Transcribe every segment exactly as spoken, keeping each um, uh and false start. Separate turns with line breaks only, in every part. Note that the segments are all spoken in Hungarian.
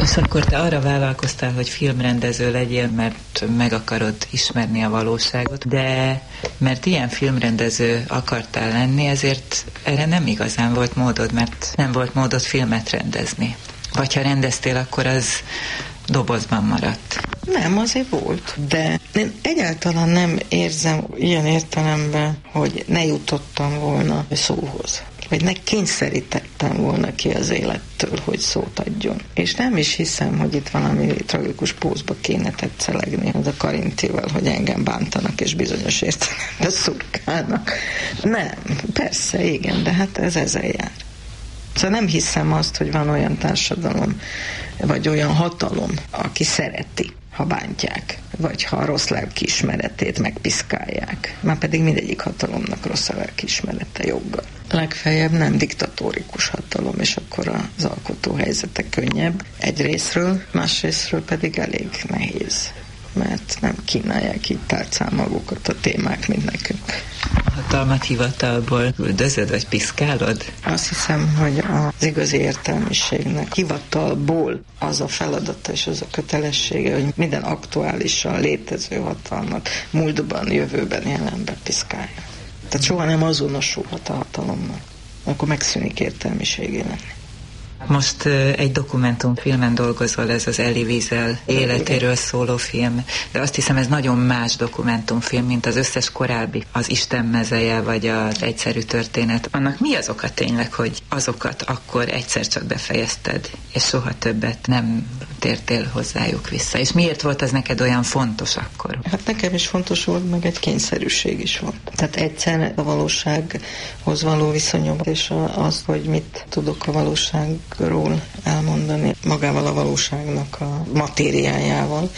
És akkor te arra vállalkoztál, hogy filmrendező legyél, mert meg akarod ismerni a valóságot, de mert ilyen filmrendező akartál lenni, ezért erre nem igazán volt módod, mert nem volt módod filmet rendezni. Vagy ha rendeztél, akkor az dobozban maradt.
Nem, azért volt, de én egyáltalán nem érzem ilyen értelemben, hogy ne jutottam volna szóhoz. Vagy ne kényszerítettem volna ki az élettől, hogy szót adjon. És nem is hiszem, hogy itt valami tragikus pózba kéne tetszelegni az a Karintival, hogy engem bántanak és bizonyos értelemben szurkálnak. Nem, persze, igen, de hát ez ezzel jár. Szóval nem hiszem azt, hogy van olyan társadalom, vagy olyan hatalom, aki szereti, ha bántják, vagy ha a rossz lelkiismeretét megpiszkálják. Már pedig mindegyik hatalomnak rossz a lelkiismerete, joggal. Legfeljebb nem diktatórikus hatalom, és akkor az alkotóhelyzete könnyebb. Egy részről, másrésztről pedig elég nehéz, mert nem kínálják így tálcán magukat a témák, mint nekünk.
A hatalmat hivatalból üldözöd, vagy piszkálod?
Azt hiszem, hogy az igazi értelmiségnek hivatalból az a feladata és az a kötelessége, hogy minden aktuálisan létező hatalmat múltban, jövőben, jelenben piszkálja. Tehát soha nem azonosulhat a hatalommal. Akkor megszűnik értelmiségének.
Most uh, egy dokumentumfilmen dolgozol, ez az Elie Wiesel életéről szóló film, de azt hiszem ez nagyon más dokumentumfilm, mint az összes korábbi, az Isten mezeje, vagy az Egyszerű történet. Annak mi az oka tényleg, hogy azokat akkor egyszer csak befejezted, és soha többet nem tértél hozzájuk vissza? És miért volt az neked olyan fontos akkor?
Hát nekem is fontos volt, meg egy kényszerűség is volt. Tehát egyszer a valósághoz való viszonyom, és az, hogy mit tudok a valóság ról elmondani magával a valóságnak a matériájával.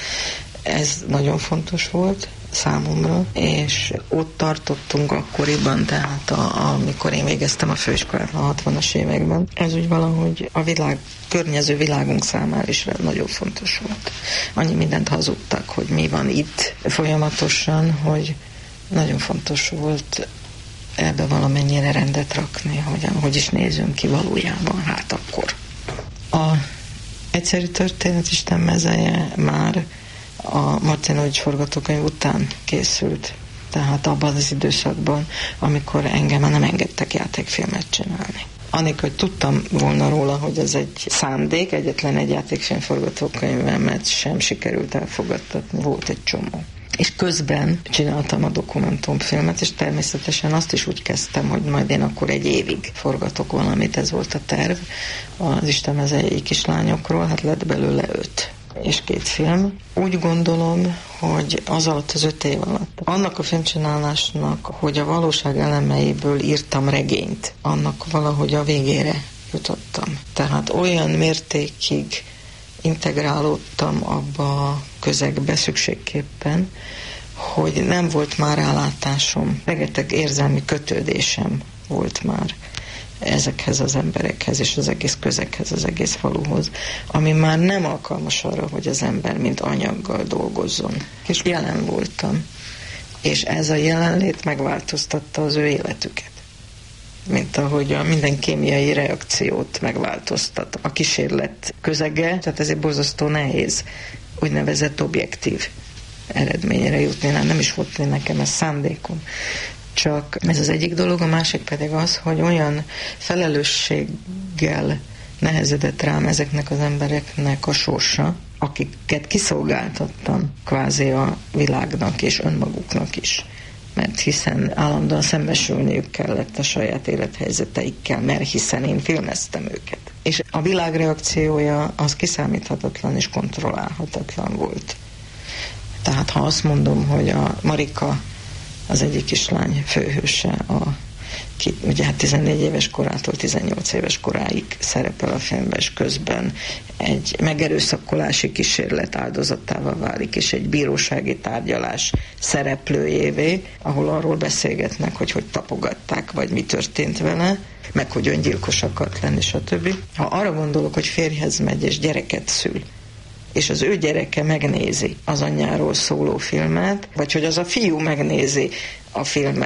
Ez nagyon fontos volt számomra, és ott tartottunk akkoriban, tehát a, amikor én végeztem a főiskolát a hatvanas években. Ez úgy valahogy a világ, környező világunk számára is nagyon fontos volt. Annyi mindent hazudtak, hogy mi van itt folyamatosan, hogy nagyon fontos volt ebbe valamennyire rendet rakni, hogy hogy is nézünk ki valójában, hát akkor. A Egyszerű történet Isten mezeje már a Martinovics forgatókönyv után készült, tehát abban az időszakban, amikor engem már nem engedtek játékfilmet csinálni. Anélkül, hogy tudtam volna róla, hogy ez egy szándék, egyetlen egy játékfilm forgatókönyvemet sem sikerült elfogadtatni, volt egy csomó. És közben csináltam a dokumentumfilmet, és természetesen azt is úgy kezdtem, hogy majd én akkor egy évig forgatok valamit, ez volt a terv. Az Isten mezei kislányokról, hát lett belőle öt és két film. Úgy gondolom, hogy az alatt az öt év alatt, annak a filmcsinálásnak, hogy a valóság elemeiből írtam regényt, annak valahogy a végére jutottam. Tehát olyan mértékig integrálódtam abba a közegbe szükségképpen, hogy nem volt már rálátásom, rengeteg érzelmi kötődésem volt már ezekhez az emberekhez és az egész közeghez, az egész faluhoz, ami már nem alkalmas arra, hogy az ember mint anyaggal dolgozzon. És jelen voltam, és ez a jelenlét megváltoztatta az ő életüket. Mint ahogy a minden kémiai reakciót megváltoztat a kísérlet közege, tehát ezért borzasztó nehéz úgynevezett objektív eredményre jutni. Nem, nem is volt nekem ez szándékom. Csak ez az egyik dolog, a másik pedig az, hogy olyan felelősséggel nehezedett rám ezeknek az embereknek a sorsa, akiket kiszolgáltattam kvázi a világnak és önmaguknak is. Mert hiszen állandóan szembesülniük kellett a saját élethelyzeteikkel, mert hiszen én filmeztem őket. És a világ reakciója az kiszámíthatatlan és kontrollálhatatlan volt. Tehát ha azt mondom, hogy a Marika az egyik kislány főhőse, a, ki, ugye hát tizennégy éves korától tizennyolc éves koráig szerepel a filmben, és közben egy megerőszakolási kísérlet áldozatává válik, és egy bírósági tárgyalás szereplőjévé, ahol arról beszélgetnek, hogy hogy tapogatták, vagy mi történt vele, meg hogy öngyilkos akart lenni, stb. Ha arra gondolok, hogy férjhez megy és gyereket szül, és az ő gyereke megnézi az anyjáról szóló filmet, vagy hogy az a fiú megnézi a filmet,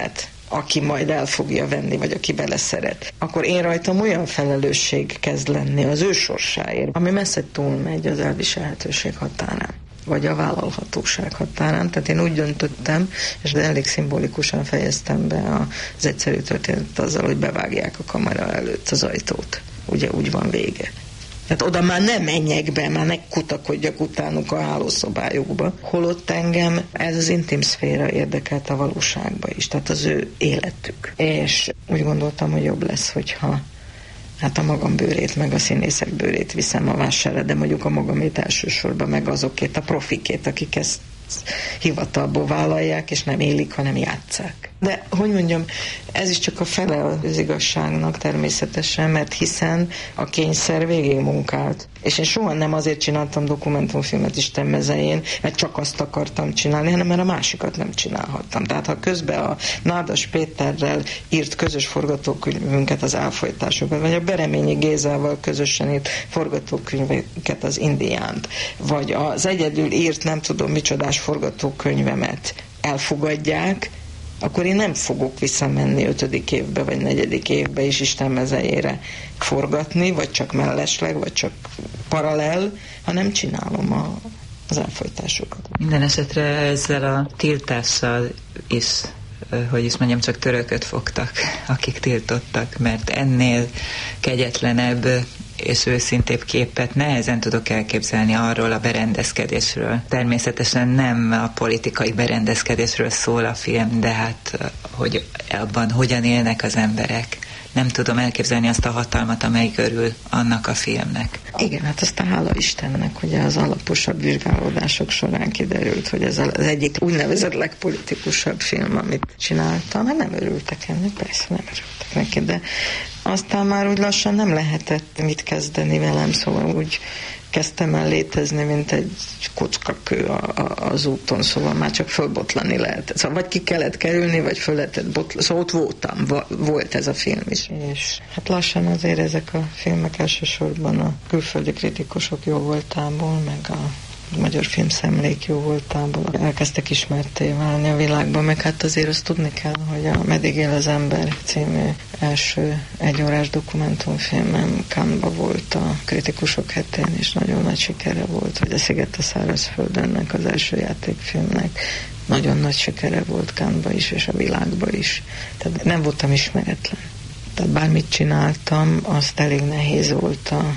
aki majd el fogja venni, vagy aki beleszeret, akkor én rajtam olyan felelősség kezd lenni az ő sorsáért, ami messze túlmegy az elviselhetőség határán, vagy a vállalhatóság határán. Tehát én úgy döntöttem, és elég szimbolikusan fejeztem be az egyszerű történetet azzal, hogy bevágják a kamera előtt az ajtót. Ugye úgy van vége. Tehát oda már nem menjek be, már ne kutakodjak utánuk a hálószobájukba. Holott engem ez az intim szféra érdekelt a valóságba is, tehát az ő életük. És úgy gondoltam, hogy jobb lesz, hogyha hát a magam bőrét, meg a színészek bőrét viszem a vásárra, de mondjuk a magamét elsősorban, meg azokét a profikét, akik ezt hivatalból vállalják, és nem élik, hanem játsszák. De, hogy mondjam, ez is csak a fele az igazságnak természetesen, mert hiszen a kényszer végig munkált. És én soha nem azért csináltam dokumentumfilmet Isten mezején, mert csak azt akartam csinálni, hanem mert a másikat nem csinálhattam. Tehát ha közben a Nádas Péterrel írt közös forgatókönyvünket, az Elfojtásokat, vagy a Bereményi Gézával közösen írt forgatókönyveket, az Indiánt, vagy az egyedül írt nem tudom micsodás forgatókönyvemet elfogadják, akkor én nem fogok visszamenni ötödik évbe, vagy negyedik évbe is Isten mezejére forgatni, vagy csak mellesleg, vagy csak paralel, hanem csinálom a, az elfojtásokat.
Minden esetre ezzel a tiltással is, hogy is mondjam, csak törököt fogtak, akik tiltottak, mert ennél kegyetlenebb és őszintébb képet nehezen tudok elképzelni arról a berendezkedésről. Természetesen nem a politikai berendezkedésről szól a film, de hát, hogy abban hogyan élnek az emberek. Nem tudom elképzelni azt a hatalmat, amely körül annak a filmnek.
Igen, hát aztán hála Istennek, hogy az alaposabb vizsgálódások során kiderült, hogy ez az egyik úgynevezett legpolitikusabb film, amit csináltam. Hát nem örültek ennek, persze nem örültek neki, de aztán már úgy lassan nem lehetett mit kezdeni velem, szóval úgy kezdtem el létezni, mint egy kockakő az úton, szóval már csak fölbotlani lehet. Szóval vagy ki kellett kerülni, vagy föl lehetett botlani. Szóval ott voltam, volt ez a film is. És hát lassan azért ezek a filmek elsősorban a külföldi kritikusok jó voltából, meg a magyar filmszemlék jó voltából elkezdtek ismertté válni a világban, meg hát azért azt tudni kell, hogy a Meddig él az ember című első egyórás dokumentumfilmem Cannes-ba volt a kritikusok hetén, és nagyon nagy sikere volt, hogy a Sziget a szárazföldönnek, az első játékfilmnek nagyon nagy sikere volt Cannes-ba is, és a világba is. Tehát nem voltam ismeretlen. Tehát bármit csináltam, azt elég nehéz volt a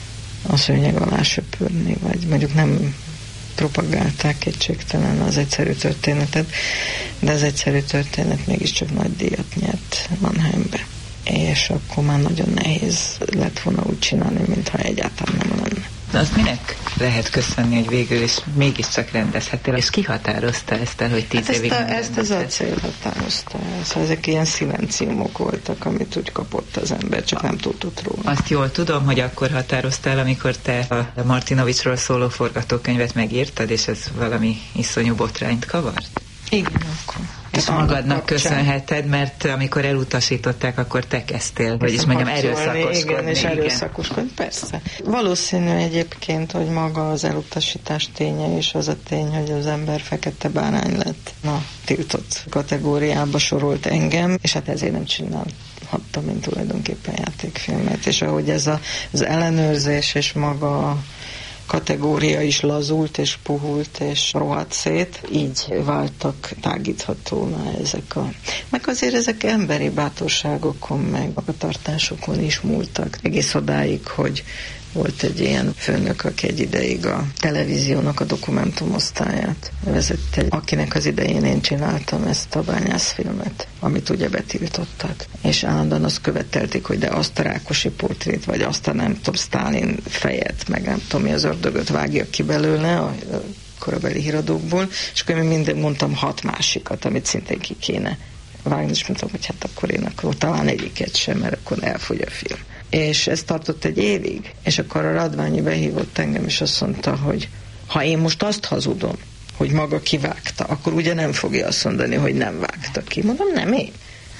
a szőnyeg alá söpörni, vagy mondjuk nem propagálták kétségtelen az egyszerű történetet, de az egyszerű történet mégiscsak nagy díjat nyert Mannheimbe. És akkor már nagyon nehéz lett volna úgy csinálni, mintha egyáltalán nem lenne.
De azt minek lehet köszönni, hogy végül is mégiscsak rendezhettél, és ki határozta ezt el, hogy tíz hát évig
ezt, a, ezt az acél határozta. Szóval ezek ilyen szilenciumok voltak, amit úgy kapott az ember, csak nem tudott róla.
Azt jól tudom, hogy akkor határoztál, amikor te a Martinovicsról szóló forgatókönyvet megírtad, és ez valami iszonyú botrányt kavart?
Igen, akkor.
És magadnak köszönheted, mert amikor elutasították, akkor te kezdtél, vagyis mondjam, erőszakoskodni.
Igen, és erőszakoskodni, persze. Valószínű egyébként, hogy maga az elutasítás ténye, és az a tény, hogy az ember fekete bárány lett. Na, tiltott kategóriába sorolt engem, és hát ezért nem csinálhattam, mint tulajdonképpen játékfilmet. És ahogy ez a, az ellenőrzés és maga a kategória is lazult és puhult és rohadt szét, így váltak tágíthatóvá ezek a... Meg azért ezek emberi bátorságokon, meg magatartásokon is múltak. Egész odáig, hogy volt egy ilyen főnök, aki egy ideig a televíziónak a dokumentumosztályát vezette, akinek az idején én csináltam ezt a bányászfilmet, amit ugye betiltottak. És állandóan azt követelték, hogy de azt a Rákosi portrét, vagy azt a nem tudom, Sztálin fejet, meg nem tudom mi az ördögöt vágja ki belőle a korabeli híradókból, és akkor én minden mondtam hat másikat, amit szintén ki kéne vágni, és mondtam, hogy hát akkor én akkor talán egyiket sem, mert akkor elfogy a film. És ez tartott egy évig, és akkor a Radványi behívott engem, és azt mondta, hogy ha én most azt hazudom, hogy maga kivágta, akkor ugye nem fogja azt mondani, hogy nem vágta ki. Mondom, nem én.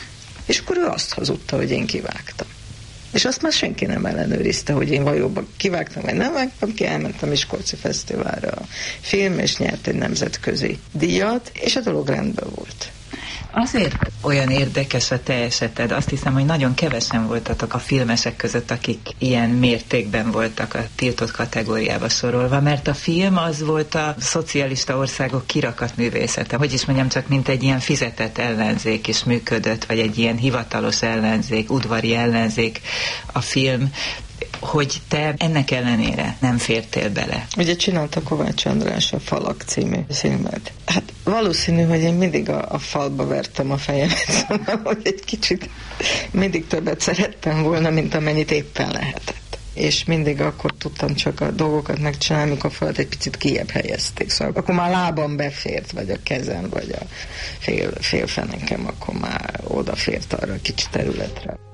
És akkor ő azt hazudta, hogy én kivágtam. És azt már senki nem ellenőrizte, hogy én valóban kivágtam, vagy nem vágtam ki, elmentem Miskolci Fesztiválra a film, és nyert egy nemzetközi díjat, és a dolog rendben volt.
Azért olyan érdekes a te eseted. Azt hiszem, hogy nagyon kevesen voltatok a filmesek között, akik ilyen mértékben voltak a tiltott kategóriába sorolva, mert a film az volt a szocialista országok kirakatművészete. Hogy is mondjam, csak mint egy ilyen fizetett ellenzék is működött, vagy egy ilyen hivatalos ellenzék, udvari ellenzék a film, hogy te ennek ellenére nem fértél bele.
Ugye csinálta Kovács András a Falak című filmet. Hát valószínű, hogy én mindig a, a falba vertem a fejemet, szóval, hogy egy kicsit mindig többet szerettem volna, mint amennyit éppen lehetett. És mindig akkor tudtam csak a dolgokat megcsinálni, amikor falat egy picit kijebb helyezték. Szóval akkor már lábam befért, vagy a kezem, vagy a fél, félfenekem, akkor már odafért arra a kicsi területre.